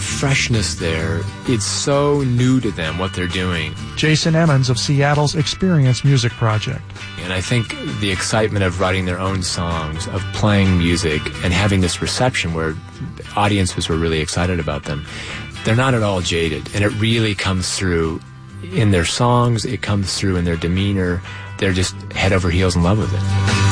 freshness there. It's so new to them, what they're doing. Jason Emmons of Seattle's Experience Music Project. And I think the excitement of writing their own songs, of playing music, and having this reception where audiences were really excited about them, they're not at all jaded. And it really comes through in their songs, it comes through in their demeanor. They're just head over heels in love with it.